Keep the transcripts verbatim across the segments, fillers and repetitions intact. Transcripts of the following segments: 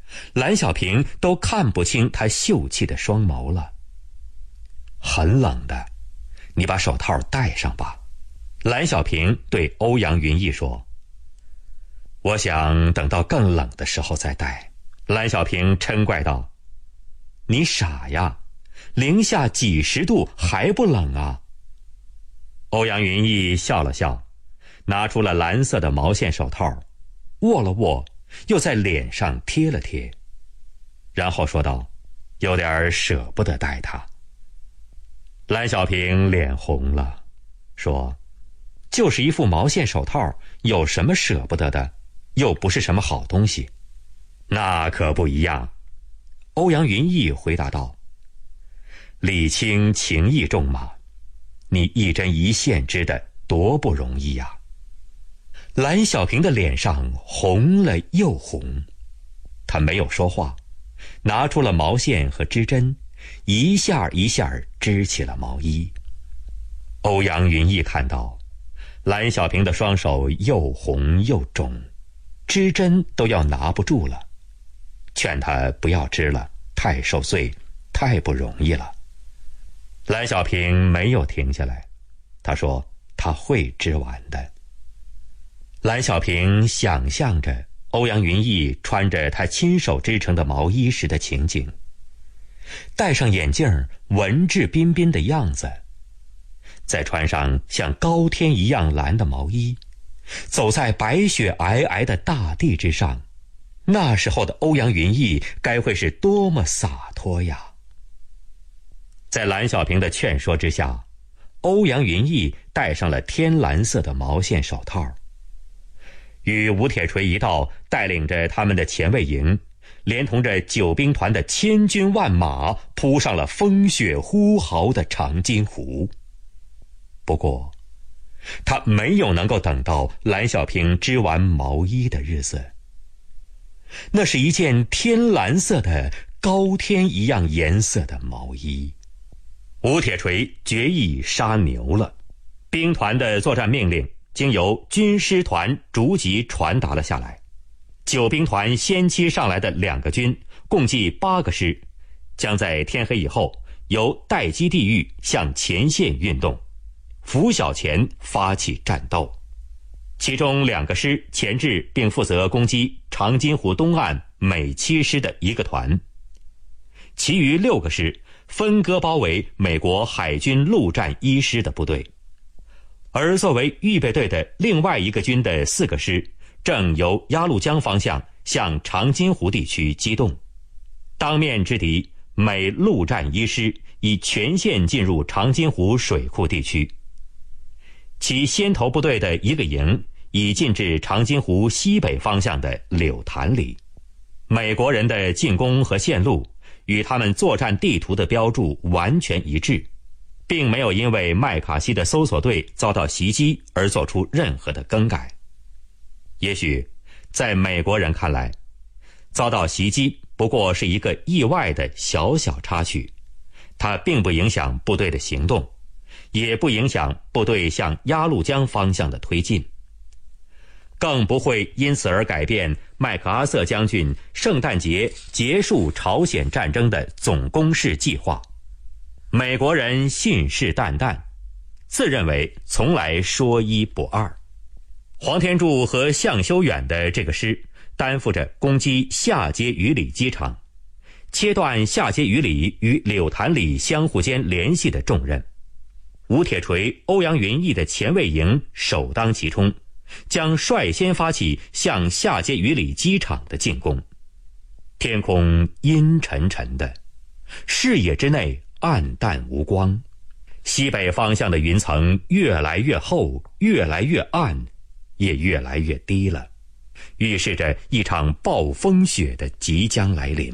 蓝小平都看不清他秀气的双眸了。很冷的，你把手套戴上吧。蓝小平对欧阳云逸说。我想等到更冷的时候再戴。蓝小平嗔怪道。你傻呀，零下几十度还不冷啊？欧阳云逸笑了笑，拿出了蓝色的毛线手套，握了握，又在脸上贴了贴，然后说道，有点舍不得戴它。蓝小平脸红了，说，就是一副毛线手套，有什么舍不得的，又不是什么好东西。那可不一样。欧阳云逸回答道，礼轻情意重嘛，你一针一线织的多不容易呀。蓝小平的脸上红了又红，他没有说话，拿出了毛线和织针，一下一下织起了毛衣。欧阳云逸看到蓝小平的双手又红又肿，织针都要拿不住了，劝他不要织了，太受罪，太不容易了。蓝小平没有停下来，他说他会织完的。蓝小平想象着欧阳云逸穿着他亲手织成的毛衣时的情景，戴上眼镜，文质彬彬的样子，再穿上像高天一样蓝的毛衣，走在白雪皑皑的大地之上，那时候的欧阳云逸该会是多么洒脱呀！在蓝小平的劝说之下，欧阳云逸戴上了天蓝色的毛线手套，与吴铁锤一道带领着他们的前卫营，连同着九兵团的千军万马，扑上了风雪呼号的长津湖。不过他没有能够等到蓝小平织完毛衣的日子。那是一件天蓝色的高天一样颜色的毛衣。吴铁锤决意杀牛了，兵团的作战命令经由军师团逐级传达了下来。九兵团先期上来的两个军，共计八个师，将在天黑以后由待机地域向前线运动，拂晓前发起战斗。其中两个师前置并负责攻击长津湖东岸美七师的一个团，其余六个师分割包围美国海军陆战一师的部队。而作为预备队的另外一个军的四个师正由鸭绿江方向向长津湖地区机动。当面之敌美陆战一师已全线进入长津湖水库地区，其先头部队的一个营已进至长津湖西北方向的柳潭里。美国人的进攻和线路与他们作战地图的标注完全一致，并没有因为麦卡锡的搜索队遭到袭击而做出任何的更改。也许在美国人看来，遭到袭击不过是一个意外的小小插曲，它并不影响部队的行动，也不影响部队向鸭绿江方向的推进，更不会因此而改变麦克阿瑟将军圣诞节结束朝鲜战争的总攻势计划。美国人信誓旦旦，自认为从来说一不二。黄天柱和向修远的这个师担负着攻击下碣隅里机场，切断下碣隅里与柳潭里相互间联系的重任。吴铁锤、欧阳云逸的前卫营首当其冲，将率先发起向下碣隅里机场的进攻。天空阴沉沉的，视野之内暗淡无光，西北方向的云层越来越厚，越来越暗，也越来越低了，预示着一场暴风雪的即将来临。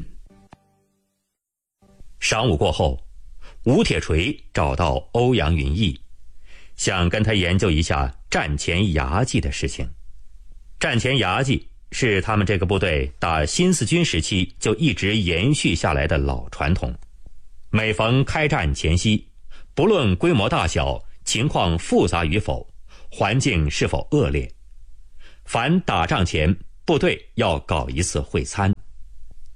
晌午过后，吴铁锤找到欧阳云逸，想跟他研究一下战前牙祭的事情。战前牙祭是他们这个部队打新四军时期就一直延续下来的老传统。每逢开战前夕，不论规模大小，情况复杂与否，环境是否恶劣，凡打仗前部队要搞一次会餐。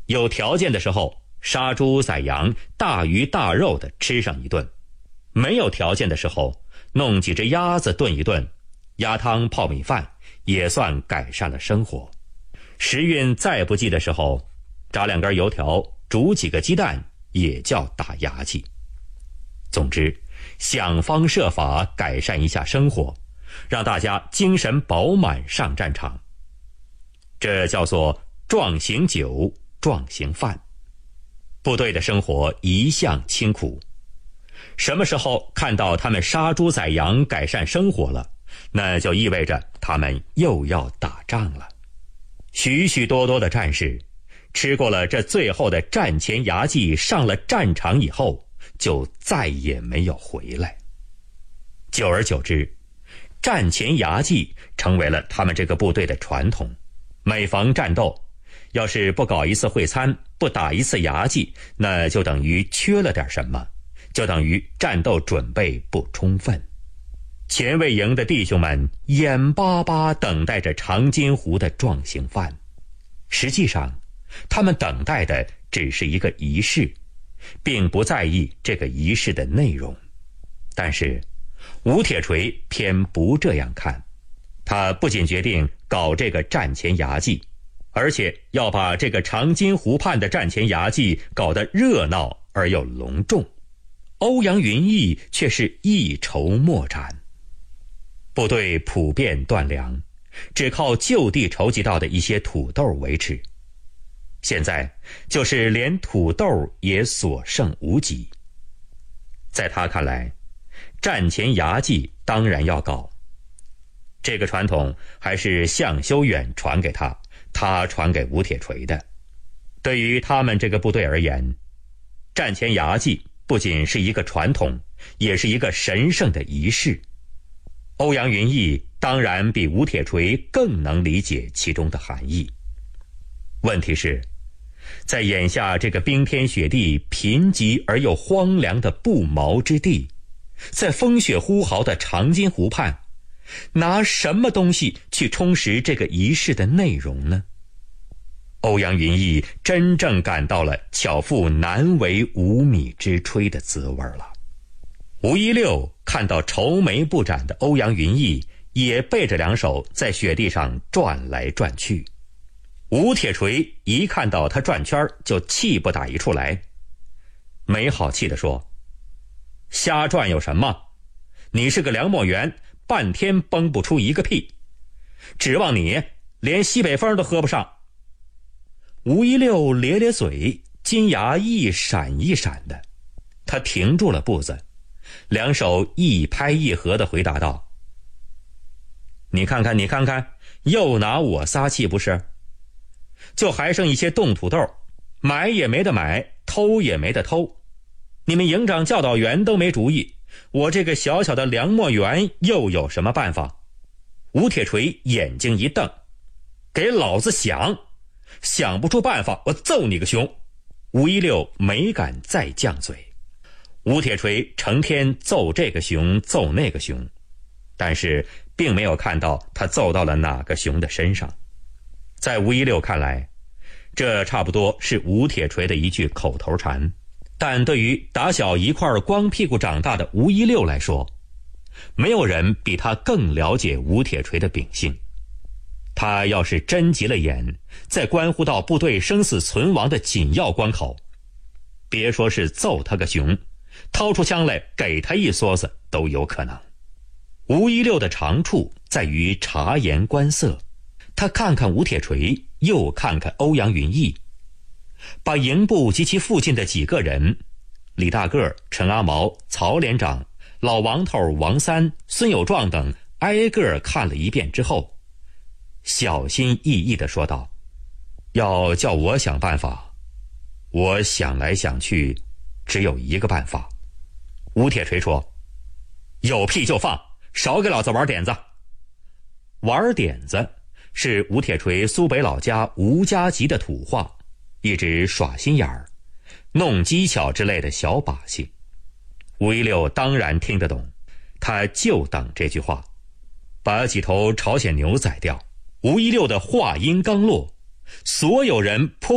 有条件的时候，杀猪宰羊，大鱼大肉的吃上一顿；没有条件的时候，弄几只鸭子炖一顿，鸭汤泡米饭，也算改善了生活。时运再不济的时候，炸两根油条，煮几个鸡蛋，也叫打牙祭。总之，想方设法改善一下生活，让大家精神饱满上战场。这叫做壮行酒，壮行饭。部队的生活一向清苦，什么时候看到他们杀猪宰羊改善生活了，那就意味着他们又要打仗了。许许多多的战士吃过了这最后的战前牙祭，上了战场以后就再也没有回来。久而久之，战前牙祭成为了他们这个部队的传统。每逢战斗，要是不搞一次会餐，不打一次牙祭，那就等于缺了点什么，就等于战斗准备不充分。前卫营的弟兄们眼巴巴等待着长津湖的壮行饭，实际上他们等待的只是一个仪式，并不在意这个仪式的内容。但是吴铁锤偏不这样看，他不仅决定搞这个战前牙祭，而且要把这个长津湖畔的战前牙祭搞得热闹而又隆重。欧阳云逸却是一筹莫展。部队普遍断粮，只靠就地筹集到的一些土豆维持，现在就是连土豆也所剩无几。在他看来，战前牙祭当然要搞，这个传统还是向修远传给他，他传给吴铁锤的。对于他们这个部队而言，战前牙祭不仅是一个传统，也是一个神圣的仪式。欧阳云逸当然比吴铁锤更能理解其中的含义。问题是，在眼下这个冰天雪地、贫瘠而又荒凉的不毛之地，在风雪呼号的长津湖畔，拿什么东西去充实这个仪式的内容呢？欧阳云逸真正感到了巧妇难为无米之炊的滋味了。吴一六看到愁眉不展的欧阳云逸，也背着两手在雪地上转来转去。吴铁锤一看到他转圈，就气不打一处来，没好气地说：瞎转有什么？你是个粮秣园，半天崩不出一个屁，指望你连西北风都喝不上。吴一六咧咧嘴，金牙一闪一闪的，他停住了步子，两手一拍一合地回答道：你看看你看看，又拿我撒气不是？就还剩一些冻土豆，买也没得买，偷也没得偷。你们营长教导员都没主意，我这个小小的粮秣园又有什么办法？吴铁锤眼睛一瞪：给老子想！想不出办法，我揍你个熊！吴一六没敢再犟嘴。吴铁锤成天揍这个熊揍那个熊，但是并没有看到他揍到了哪个熊的身上。在吴一六看来，这差不多是吴铁锤的一句口头禅，但对于打小一块光屁股长大的吴一六来说，没有人比他更了解吴铁锤的秉性。他要是真急了眼，在关乎到部队生死存亡的紧要关口，别说是揍他个熊，掏出枪来给他一梭子都有可能。吴一六的长处在于察言观色，他看看吴铁锤，又看看欧阳云逸，把营部及其附近的几个人，李大个、陈阿毛、曹连长、老王头王三、孙有壮等挨个看了一遍之后，小心翼翼地说道：要叫我想办法，我想来想去只有一个办法。吴铁锤说：有屁就放，少给老子玩点子。玩点子是吴铁锤苏北老家吴家集的土话，一直耍心眼儿、弄技巧之类的小把戏。吴一六当然听得懂，他就等这句话，把几头朝鲜牛宰掉。吴一六的话音刚落，所有人扑